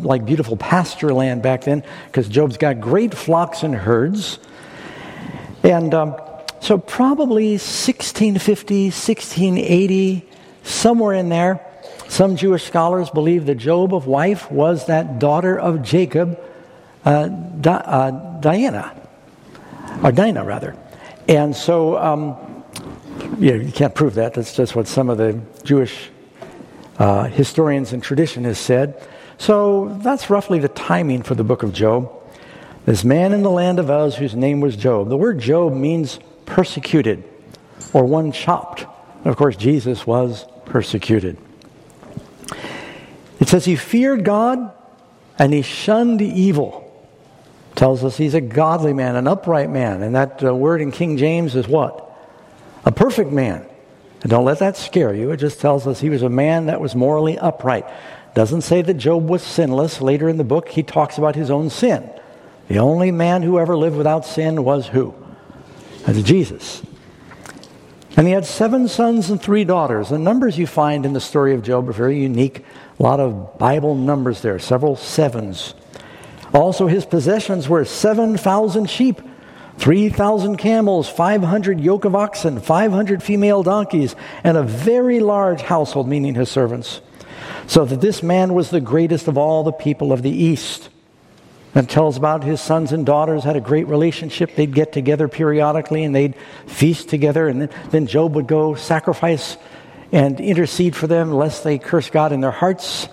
like beautiful pasture land back then, because Job's got great flocks and herds. And so probably 1650, 1680, somewhere in there, some Jewish scholars believe that Job's wife was that daughter of Jacob, Dinah. And so, you can't prove that. That's just what some of the Jewish historians and tradition has said. So that's roughly the timing for the book of Job. This man in the land of Uz whose name was Job. The word Job means persecuted or one chopped. And of course, Jesus was persecuted. It says he feared God and he shunned evil. Tells us he's a godly man, an upright man. And that word in King James is what? A perfect man. And don't let that scare you. It just tells us he was a man that was morally upright. Doesn't say that Job was sinless. Later in the book, he talks about his own sin. The only man who ever lived without sin was who? That's Jesus. And he had 7 sons and 3 daughters. The numbers you find in the story of Job are very unique. A lot of Bible numbers there, several sevens. Also, his possessions were 7,000 sheep, 3,000 camels, 500 yoke of oxen, 500 female donkeys, and a very large household, meaning his servants. So that this man was the greatest of all the people of the East. And tells about his sons and daughters had a great relationship. They'd get together periodically and they'd feast together. And then Job would go sacrifice and intercede for them lest they curse God in their hearts.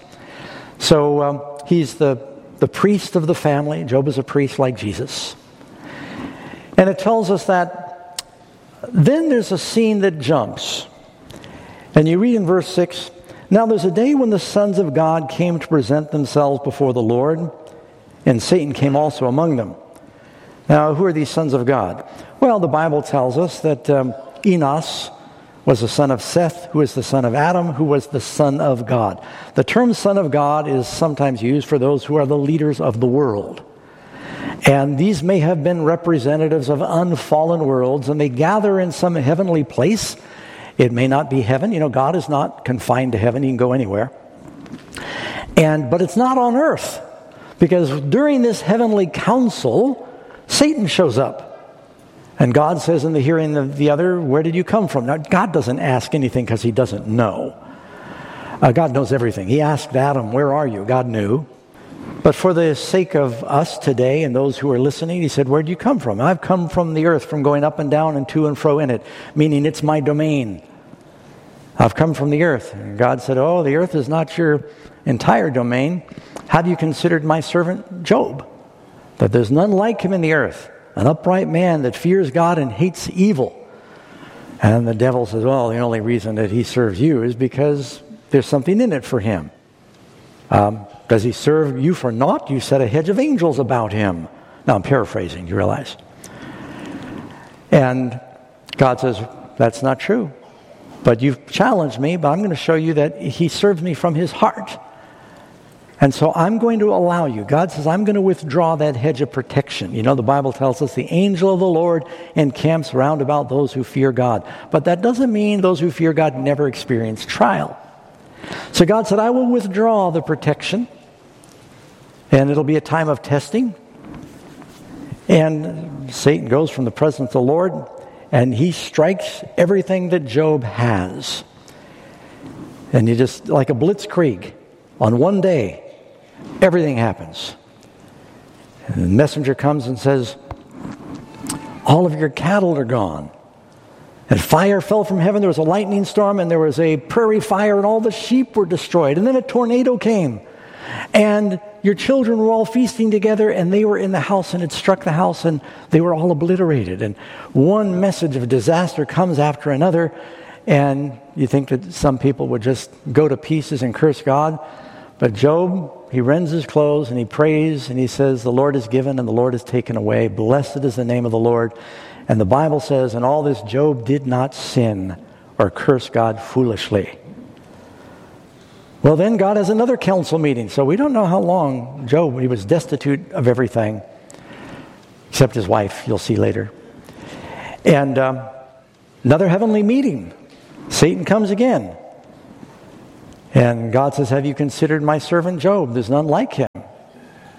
So he's the priest of the family. Job is a priest like Jesus. And it tells us that then there's a scene that jumps. And you read in verse 6, "Now there's a day when the sons of God came to present themselves before the Lord, and Satan came also among them." Now, who are these sons of God? Well, the Bible tells us that Enos was the son of Seth, who is the son of Adam, who was the son of God. The term son of God is sometimes used for those who are the leaders of the world. And these may have been representatives of unfallen worlds, and they gather in some heavenly place. It may not be heaven. You know, God is not confined to heaven. He can go anywhere. But it's not on earth. Because during this heavenly council, Satan shows up. And God says in the hearing of the other, "Where did you come from?" Now, God doesn't ask anything because he doesn't know. God knows everything. He asked Adam, "Where are you?" God knew. But for the sake of us today and those who are listening, he said, "Where did you come from?" "I've come from the earth, from going up and down and to and fro in it," meaning it's my domain. "I've come from the earth." And God said, "Oh, the earth is not your entire domain. Have you considered my servant Job? That there's none like him in the earth, an upright man that fears God and hates evil." And the devil says, "Well, the only reason that he serves you is because there's something in it for him. Does he serve you for naught? You set a hedge of angels about him." Now, I'm paraphrasing, you realize. And God says, "That's not true. But you've challenged me, but I'm going to show you that he serves me from his heart. And so I'm going to allow you." God says, "I'm going to withdraw that hedge of protection." You know, the Bible tells us the angel of the Lord encamps round about those who fear God. But that doesn't mean those who fear God never experience trial. So God said, "I will withdraw the protection, and it'll be a time of testing." And Satan goes from the presence of the Lord, and he strikes everything that Job has. And you just, like a blitzkrieg, on one day, everything happens. And the messenger comes and says, "All of your cattle are gone. And fire fell from heaven. There was a lightning storm, and there was a prairie fire, and all the sheep were destroyed. And then a tornado came. And your children were all feasting together, and they were in the house, and it struck the house, and they were all obliterated." And one message of disaster comes after another, and you think that some people would just go to pieces and curse God. But Job, he rends his clothes, and he prays, and he says, "The Lord is given, and the Lord is taken away. Blessed is the name of the Lord." And the Bible says, in all this, Job did not sin or curse God foolishly. Well, then God has another council meeting. So we don't know how long Job, he was destitute of everything, except his wife, you'll see later. And another heavenly meeting. Satan comes again. And God says, "Have you considered my servant Job? There's none like him."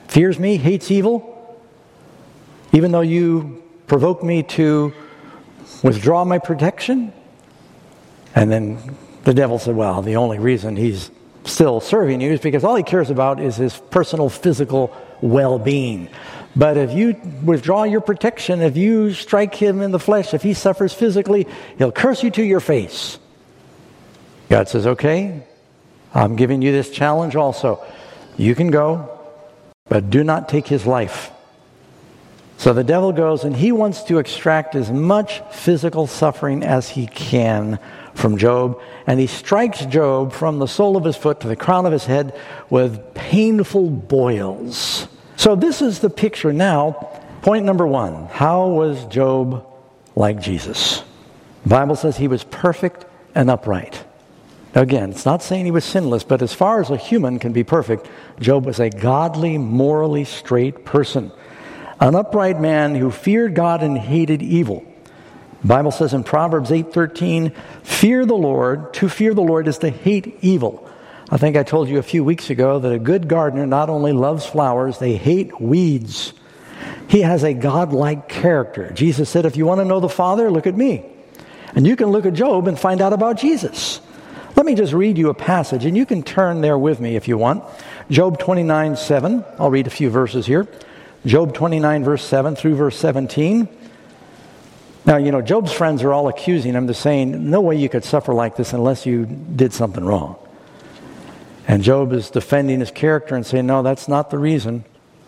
fears me, hates evil, even though you provoke me to withdraw my protection? And then the devil said, well, the only reason he's still serving you is because all he cares about is his personal physical well-being. But if you withdraw your protection, if you strike him in the flesh, if he suffers physically, he'll curse you to your face. God says, okay, I'm giving you this challenge also. You can go, but do not take his life. So the devil goes and he wants to extract as much physical suffering as he can from Job. And he strikes Job from the sole of his foot to the crown of his head with painful boils. So this is the picture now. Point number one, how was Job like Jesus? The Bible says he was perfect and upright. Again, it's not saying he was sinless, but as far as a human can be perfect, Job was a godly, morally straight person. An upright man who feared God and hated evil. The Bible says in Proverbs 8:13, fear the Lord. To fear the Lord is to hate evil. I think I told you a few weeks ago that a good gardener not only loves flowers, they hate weeds. He has a God-like character. Jesus said, if you want to know the Father, look at me. And you can look at Job and find out about Jesus. Let me just read you a passage, and you can turn there with me if you want. Job 29:7. I'll read a few verses here. Job 29, verse 7 through verse 17. Now, you know, Job's friends are all accusing him. They're saying, no way you could suffer like this unless you did something wrong. And Job is defending his character and saying, no, that's not the reason.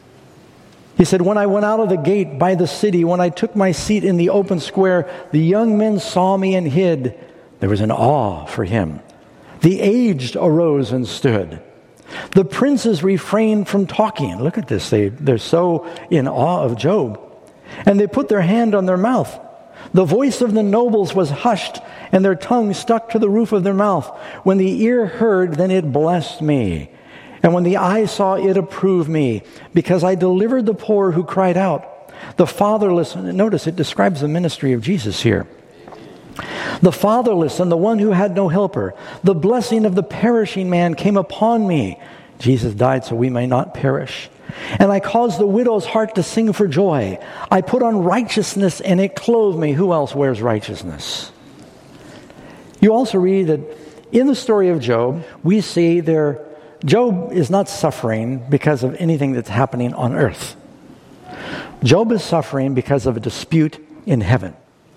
He said, when I went out of the gate by the city, when I took my seat in the open square, the young men saw me and hid. There was an awe for him. The aged arose and stood. The princes refrained from talking. Look at this. They're so in awe of Job. And they put their hand on their mouth. The voice of the nobles was hushed, and their tongue stuck to the roof of their mouth. When the ear heard, then it blessed me. And when the eye saw, it approved me, because I delivered the poor who cried out. The fatherless, notice it describes the ministry of Jesus here. The fatherless and the one who had no helper. The blessing of the perishing man came upon me. Jesus died so we may not perish. And I caused the widow's heart to sing for joy. I put on righteousness and it clothed me. Who else wears righteousness? You also read that in the story of Job, we see Job is not suffering because of anything that's happening on earth. Job is suffering because of a dispute in heaven.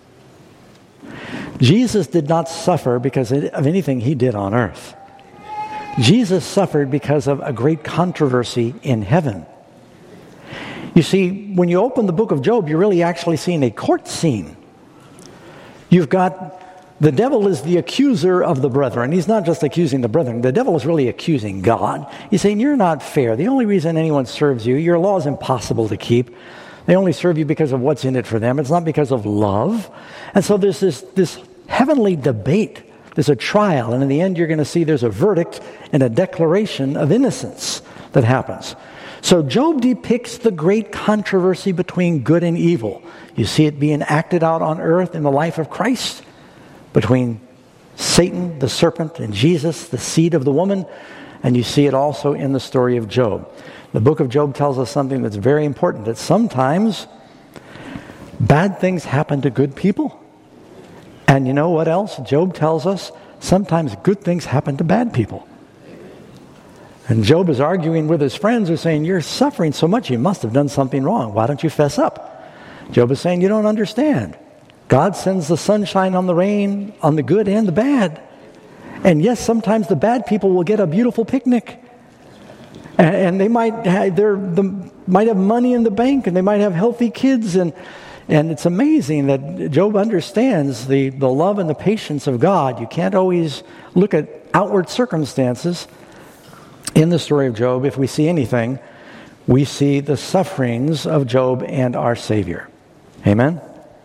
Jesus did not suffer because of anything he did on earth. Jesus suffered because of a great controversy in heaven. You see, when you open the book of Job, you're really actually seeing a court scene. You've got the devil is the accuser of the brethren. He's not just accusing the brethren. The devil is really accusing God. He's saying, you're not fair. The only reason anyone serves you, your law is impossible to keep. They only serve you because of what's in it for them. It's not because of love. And so there's this heavenly debate. There's a trial, and in the end you're going to see there's a verdict and a declaration of innocence that happens. So Job depicts the great controversy between good and evil. You see it being acted out on earth in the life of Christ, between Satan, the serpent, and Jesus, the seed of the woman, and you see it also in the story of Job. The book of Job tells us something that's very important, that sometimes bad things happen to good people. And you know what else? Job tells us sometimes good things happen to bad people. And Job is arguing with his friends who are saying, you're suffering so much, you must have done something wrong. Why don't you fess up? Job is saying, you don't understand. God sends the sunshine on the rain, on the good and the bad. And yes, sometimes the bad people will get a beautiful picnic. And they might have money in the bank, and they might have healthy kids, and it's amazing that Job understands the love and the patience of God. You can't always look at outward circumstances. In the story of Job, if we see anything, we see the sufferings of Job and our Savior. Amen?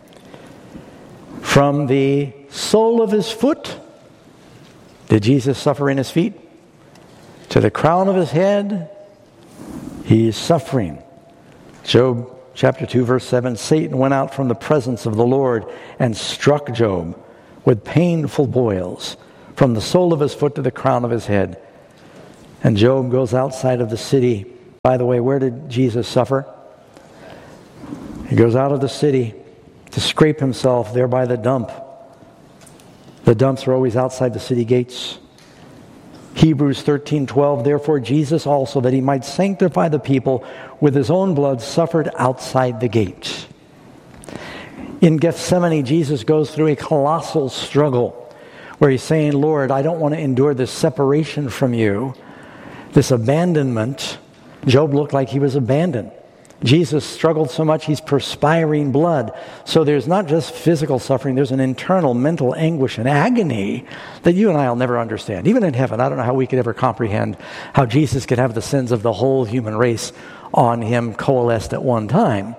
From the sole of his foot, did Jesus suffer in his feet? To the crown of his head, he is suffering. Job chapter 2, verse 7, Satan went out from the presence of the Lord and struck Job with painful boils from the sole of his foot to the crown of his head. And Job goes outside of the city By the way, where did Jesus suffer? He goes out of the city to scrape himself there by the dump. The dumps are always outside the city gates. Hebrews 13:12, therefore Jesus also, that he might sanctify the people with his own blood, suffered outside the gate. In Gethsemane, Jesus goes through a colossal struggle where he's saying, Lord, I don't want to endure this separation from you, this abandonment. Job looked like he was abandoned. Jesus struggled so much, he's perspiring blood. So there's not just physical suffering, there's an internal mental anguish and agony that you and I will never understand. Even in heaven, I don't know how we could ever comprehend how Jesus could have the sins of the whole human race on him coalesced at one time.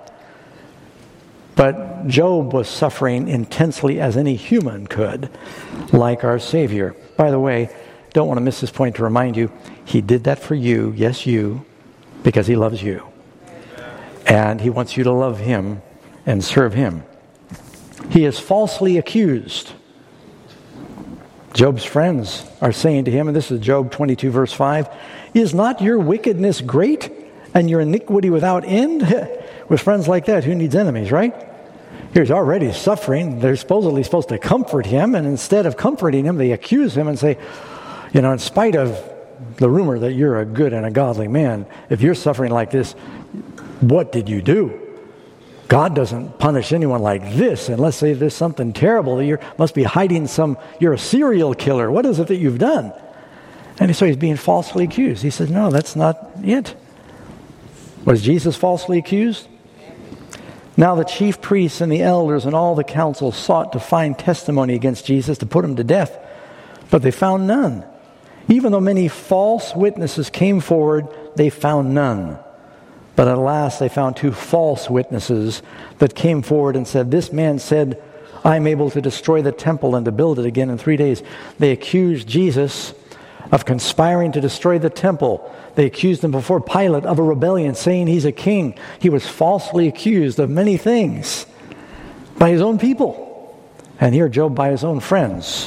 But Job was suffering intensely as any human could, like our Savior. By the way, don't want to miss this point to remind you, he did that for you, yes you, because he loves you. And he wants you to love him and serve him. He is falsely accused. Job's friends are saying to him, and this is Job 22 verse 5, is not your wickedness great and your iniquity without end? With friends like that, who needs enemies, right? He's already suffering. They're supposedly supposed to comfort him, and instead of comforting him, they accuse him and say, in spite of the rumor that you're a good and a godly man, if you're suffering like this, what did you do? God doesn't punish anyone like this unless there's something terrible that you must be hiding you're a serial killer. What is it that you've done? And so he's being falsely accused. He says, no, that's not it. Was Jesus falsely accused? Now the chief priests and the elders and all the council sought to find testimony against Jesus to put him to death, but they found none. Even though many false witnesses came forward, they found none. But at last they found 2 false witnesses that came forward and said, this man said, I'm able to destroy the temple and to build it again in 3 days. They accused Jesus of conspiring to destroy the temple. They accused him before Pilate of a rebellion, saying he's a king. He was falsely accused of many things by his own people. And here Job by his own friends.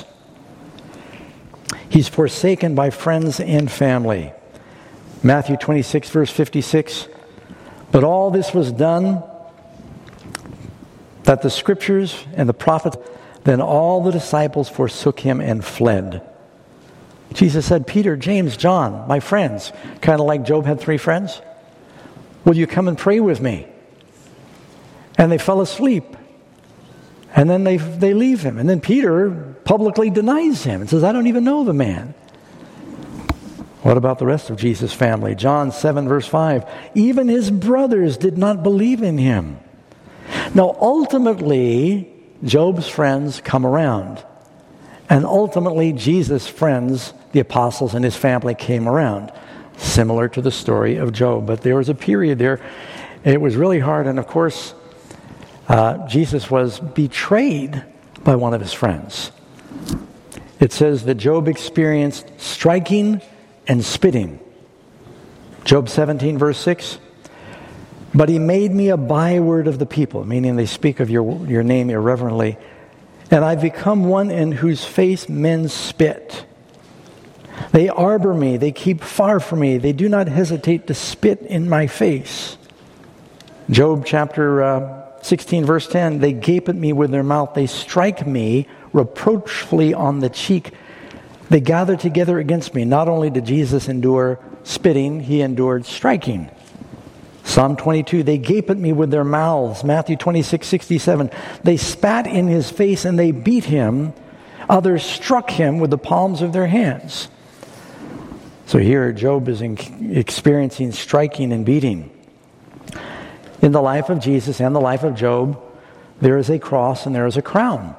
He's forsaken by friends and family. Matthew 26 verse 56. But all this was done that the scriptures and the prophets, then all the disciples forsook him and fled. Jesus said, Peter, James, John, my friends, kind of like Job had 3 friends, will you come and pray with me? And they fell asleep. And then they leave him. And then Peter publicly denies him and says, I don't even know the man. What about the rest of Jesus' family? John 7 verse 5, even his brothers did not believe in him. Now ultimately, Job's friends come around. And ultimately, Jesus' friends, the apostles and his family, came around. Similar to the story of Job. But there was a period there, it was really hard. And of course, Jesus was betrayed by one of his friends. It says that Job experienced striking and spitting. Job 17 verse 6. But he made me a byword of the people, meaning they speak of your name irreverently. And I've become one in whose face men spit. They arbor me, they keep far from me, they do not hesitate to spit in my face. Job chapter 16 verse 10, they gape at me with their mouth, they strike me reproachfully on the cheek. They gather together against me. Not only did Jesus endure spitting, he endured striking. Psalm 22, they gape at me with their mouths. Matthew 26:67, they spat in his face and they beat him. Others struck him with the palms of their hands. So here Job is experiencing striking and beating. In the life of Jesus and the life of Job, there is a cross and there is a crown.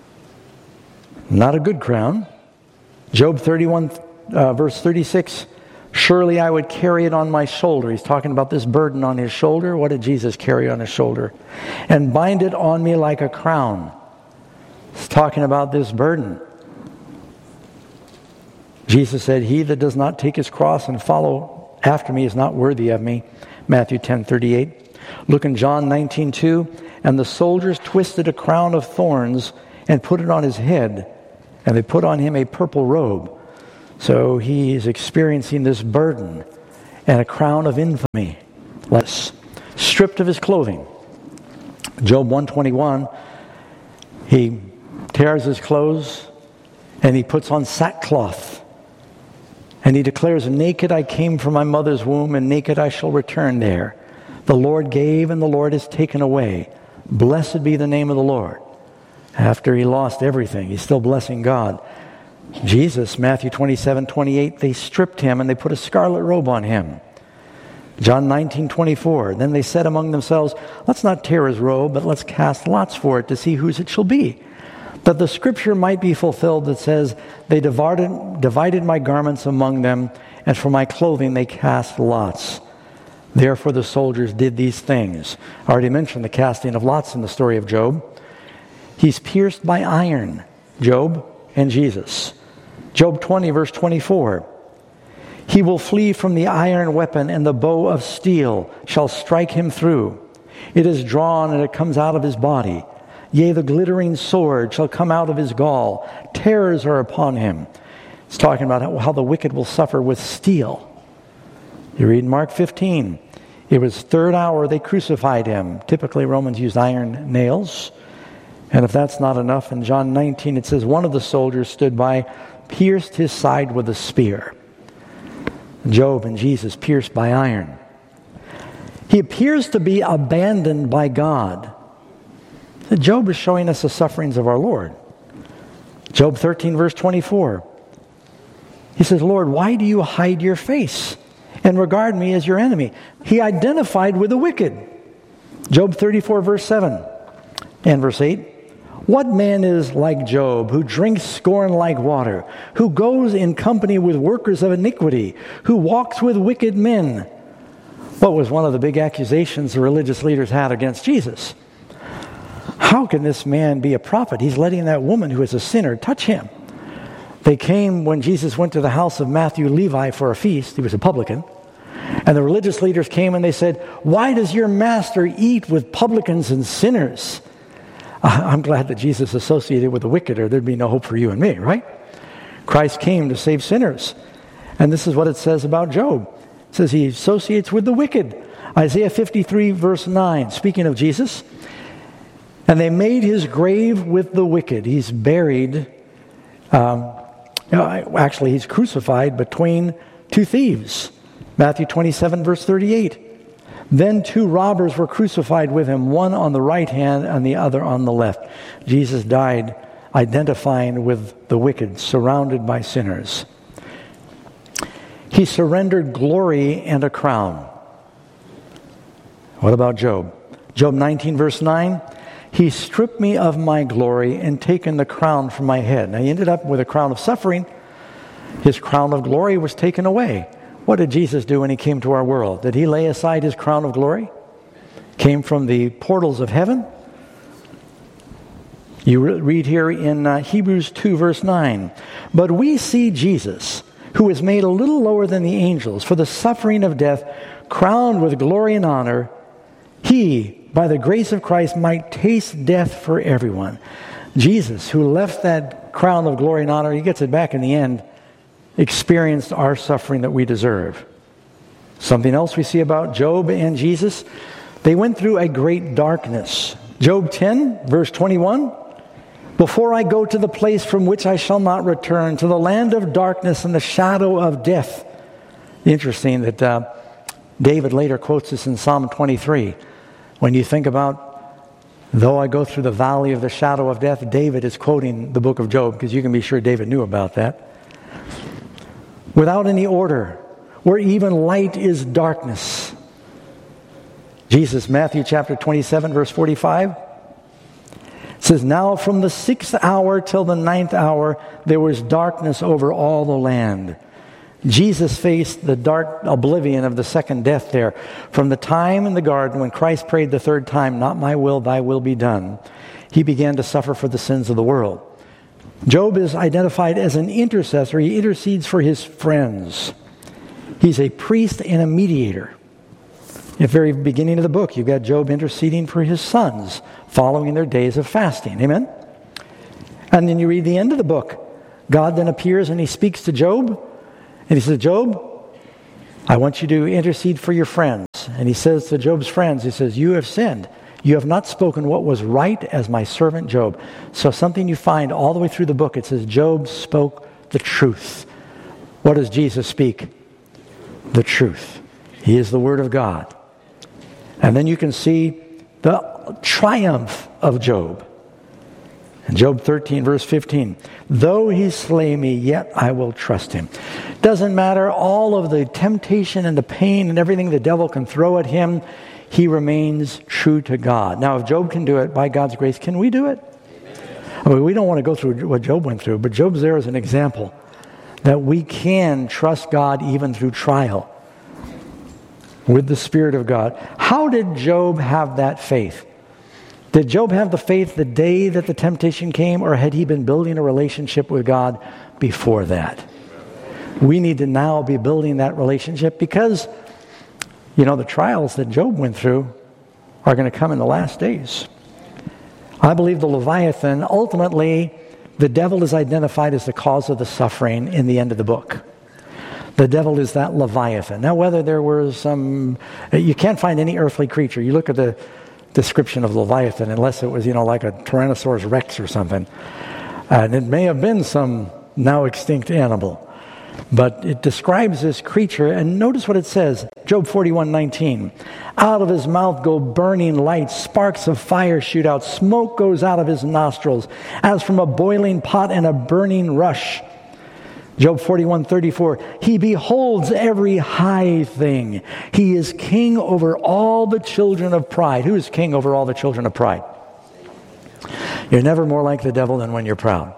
Not a good crown. Job 31 verse 36, surely I would carry it on my shoulder. He's talking about this burden on his shoulder. What did Jesus carry on his shoulder? And bind it on me like a crown. He's talking about this burden. Jesus said, he that does not take his cross and follow after me is not worthy of me. Matthew 10:38. Look in John 19:2. And the soldiers twisted a crown of thorns and put it on his head. And they put on him a purple robe. So he is experiencing this burden. and a crown of infamy. Less. Stripped of his clothing. Job 121, he tears his clothes and he puts on sackcloth. And he declares, naked I came from my mother's womb, and naked I shall return there. The Lord gave, and the Lord has taken away. Blessed be the name of the Lord. After he lost everything, he's still blessing God. Jesus, Matthew 27:28, they stripped him and they put a scarlet robe on him. John 19:24, then they said among themselves, let's not tear his robe, but let's cast lots for it to see whose it shall be. That the scripture might be fulfilled that says, they divided my garments among them, and for my clothing they cast lots. Therefore the soldiers did these things. I already mentioned the casting of lots in the story of Job. He's pierced by iron, Job and Jesus. Job 20, verse 24. He will flee from the iron weapon, and the bow of steel shall strike him through. It is drawn, and it comes out of his body. Yea, the glittering sword shall come out of his gall. Terrors are upon him. It's talking about how the wicked will suffer with steel. You read Mark 15. It was third hour they crucified him. Typically Romans used iron nails. And if that's not enough, in John 19 it says, one of the soldiers stood by, pierced his side with a spear. Job and Jesus pierced by iron. He appears to be abandoned by God. Job is showing us the sufferings of our Lord. Job 13, verse 24. He says, Lord, why do you hide your face and regard me as your enemy? He identified with the wicked. Job 34, verse 7 and verse 8. What man is like Job, who drinks scorn like water, who goes in company with workers of iniquity, who walks with wicked men? What was one of the big accusations the religious leaders had against Jesus? How can this man be a prophet? He's letting that woman who is a sinner touch him. They came when Jesus went to the house of Matthew Levi for a feast. He was a publican. And the religious leaders came and they said, why does your master eat with publicans and sinners? I'm glad that Jesus associated with the wicked, or there'd be no hope for you and me, right? Christ came to save sinners. And this is what it says about Job. It says he associates with the wicked. Isaiah 53, verse 9, speaking of Jesus. And they made his grave with the wicked. He's buried, actually he's crucified between two thieves. Matthew 27, verse 38. Then two robbers were crucified with him, one on the right hand and the other on the left. Jesus died identifying with the wicked, surrounded by sinners. He surrendered glory and a crown. What about Job? Job 19, verse 9. He stripped me of my glory and taken the crown from my head. Now he ended up with a crown of suffering. His crown of glory was taken away. What did Jesus do when he came to our world? Did he lay aside his crown of glory? Came from the portals of heaven? You read here in Hebrews 2, verse 9. But we see Jesus, who is made a little lower than the angels for the suffering of death, crowned with glory and honor. He, by the grace of Christ, might taste death for everyone. Jesus, who left that crown of glory and honor, he gets it back in the end, experienced our suffering that we deserve. Something else we see about Job and Jesus, they went through a great darkness. Job 10, verse 21, before I go to the place from which I shall not return, to the land of darkness and the shadow of death. Interesting that David later quotes this in Psalm 23. When you think about, though I go through the valley of the shadow of death, David is quoting the book of Job, because you can be sure David knew about that. Without any order, where even light is darkness. Jesus, Matthew chapter 27, verse 45, says, now from the 6th hour till the 9th hour, there was darkness over all the land. Jesus faced the dark oblivion of the second death there. From the time in the garden when Christ prayed the third time, not my will, thy will be done, he began to suffer for the sins of the world. Job is identified as an intercessor. He intercedes for his friends. He's a priest and a mediator. At the very beginning of the book, you've got Job interceding for his sons, following their days of fasting. Amen? And then you read the end of the book. God then appears and he speaks to Job. And he says, Job, I want you to intercede for your friends. And he says to Job's friends, he says, you have sinned. You have not spoken what was right as my servant Job. So something you find all the way through the book, it says Job spoke the truth. What does Jesus speak? The truth. He is the Word of God. And then you can see the triumph of Job. In Job 13, verse 15, though he slay me, yet I will trust him. Doesn't matter all of the temptation and the pain and everything the devil can throw at him, he remains true to God. Now, if Job can do it, by God's grace, can we do it? I mean, we don't want to go through what Job went through, but Job's there as an example that we can trust God even through trial with the Spirit of God. How did Job have that faith? Did Job have the faith the day that the temptation came, or had he been building a relationship with God before that? We need to now be building that relationship because, the trials that Job went through are going to come in the last days. I believe the Leviathan, ultimately, the devil is identified as the cause of the suffering in the end of the book. The devil is that Leviathan. Now, whether there were you can't find any earthly creature. You look at the description of Leviathan, unless it was, like a Tyrannosaurus Rex or something. And it may have been some now extinct animal. But it describes this creature, and notice what it says, Job 41:19. Out of his mouth go burning lights, sparks of fire shoot out, smoke goes out of his nostrils, as from a boiling pot and a burning rush. Job 41:34, he beholds every high thing. He is king over all the children of pride. Who is king over all the children of pride? You're never more like the devil than when you're proud.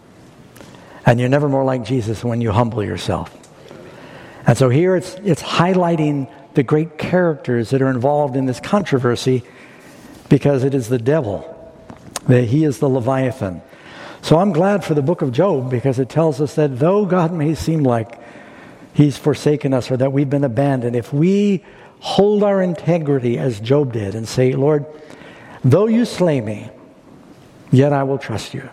And you're never more like Jesus when you humble yourself. And so here it's highlighting the great characters that are involved in this controversy because it is the devil. That he is the Leviathan. So I'm glad for the book of Job because it tells us that though God may seem like he's forsaken us or that we've been abandoned, if we hold our integrity as Job did and say, Lord, though you slay me, yet I will trust you.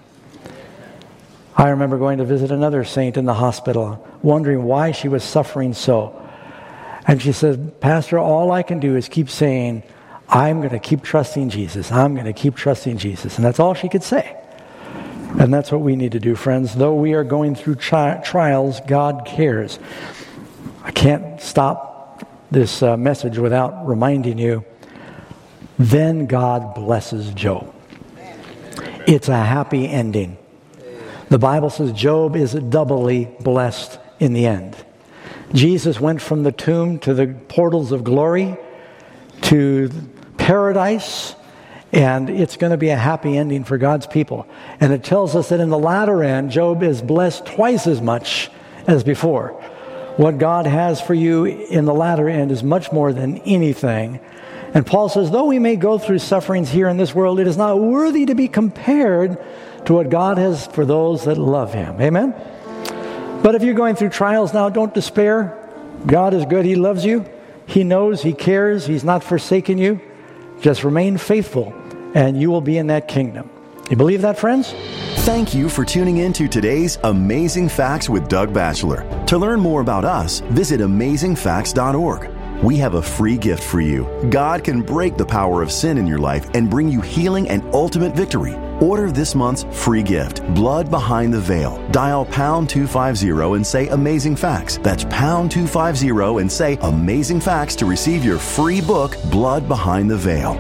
I remember going to visit another saint in the hospital, wondering why she was suffering so. And she said, Pastor, all I can do is keep saying, I'm going to keep trusting Jesus. I'm going to keep trusting Jesus. And that's all she could say. And that's what we need to do, friends. Though we are going through trials, God cares. I can't stop this message without reminding you, then God blesses Job. It's a happy ending. The Bible says Job is doubly blessed in the end. Jesus went from the tomb to the portals of glory to paradise, and it's going to be a happy ending for God's people. And it tells us that in the latter end, Job is blessed twice as much as before. What God has for you in the latter end is much more than anything. And Paul says, though we may go through sufferings here in this world, it is not worthy to be compared to what God has for those that love him. Amen? But if you're going through trials now, don't despair. God is good. He loves you. He knows. He cares. He's not forsaken you. Just remain faithful, and you will be in that kingdom. You believe that, friends? Thank you for tuning in to today's Amazing Facts with Doug Batchelor. To learn more about us, visit AmazingFacts.org. We have a free gift for you. God can break the power of sin in your life and bring you healing and ultimate victory. Order this month's free gift, Blood Behind the Veil. Dial pound 250 and say Amazing Facts. That's pound 250 and say Amazing Facts to receive your free book, Blood Behind the Veil.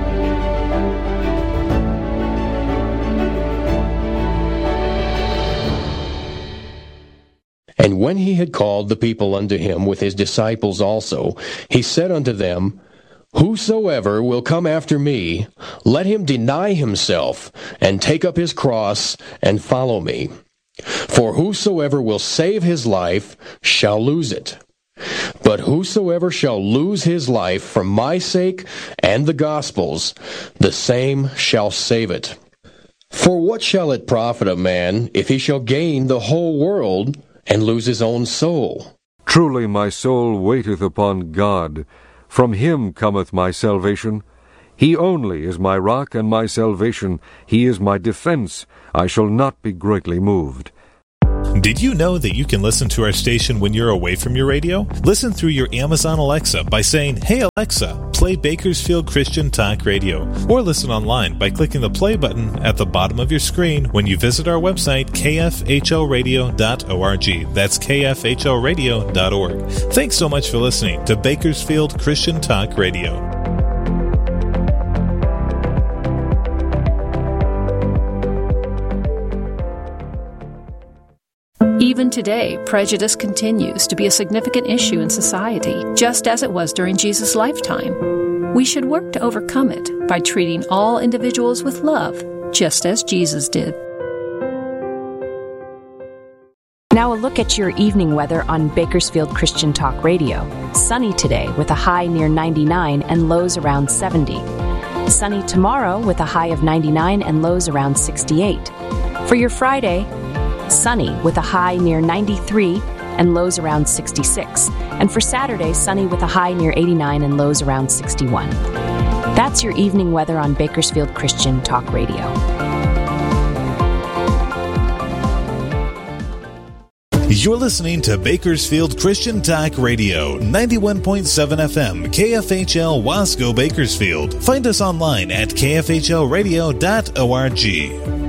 And when he had called the people unto him with his disciples also, he said unto them, Whosoever will come after me, let him deny himself, and take up his cross, and follow me. For whosoever will save his life shall lose it. But whosoever shall lose his life for my sake and the gospel's, the same shall save it. For what shall it profit a man if he shall gain the whole world and lose his own soul? Truly my soul waiteth upon God. From him cometh my salvation. He only is my rock and my salvation. He is my defense. I shall not be greatly moved. Did you know that you can listen to our station when you're away from your radio? Listen through your Amazon Alexa by saying, "Hey Alexa, play Bakersfield Christian Talk Radio." Or listen online by clicking the play button at the bottom of your screen when you visit our website, kfhlradio.org. That's kfhlradio.org. Thanks so much for listening to Bakersfield Christian Talk Radio. Even today, prejudice continues to be a significant issue in society, just as it was during Jesus' lifetime. We should work to overcome it by treating all individuals with love, just as Jesus did. Now a look at your evening weather on Bakersfield Christian Talk Radio. Sunny today with a high near 99 and lows around 70. Sunny tomorrow with a high of 99 and lows around 68. For your Friday, sunny with a high near 93 and lows around 66. And for Saturday, sunny with a high near 89 and lows around 61. That's your evening weather on Bakersfield Christian Talk Radio. You're listening to Bakersfield Christian Talk Radio, 91.7 FM, KFHL Wasco, Bakersfield. Find us online at kfhlradio.org.